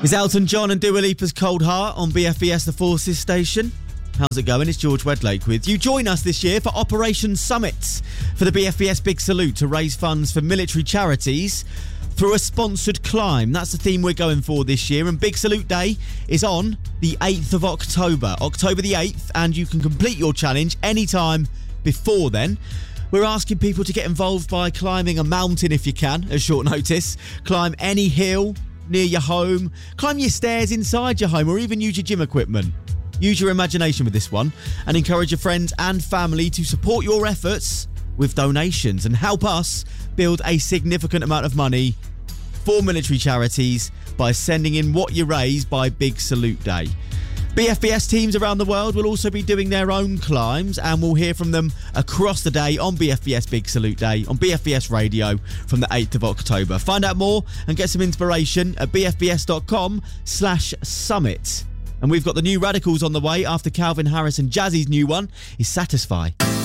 It's Elton John and Dua Lipa's Cold Heart on BFBS The Forces station. How's it going? It's George Wedlake with you. Join us this year for Operation Summit for the BFBS Big Salute to raise funds for military charities through a sponsored climb. That's the theme we're going for this year, and Big Salute Day is on the 8th of October, October the 8th, and you can complete your challenge anytime before then. We're asking people to get involved by climbing a mountain if you can, at short notice. Climb any hill near your home, climb your stairs inside your home, or even use your gym equipment. Use your imagination with this one and encourage your friends and family to support your efforts with donations and help us build a significant amount of money for military charities by sending in what you raise by Big Salute Day. BFBS teams around the world will also be doing their own climbs, and we'll hear from them across the day on BFBS Big Salute Day on BFBS Radio from the 8th of October. Find out more and get some inspiration at bfbs.com/summit. And we've got the new Radicals on the way after Calvin Harris and Jazzy's new one is Satisfy.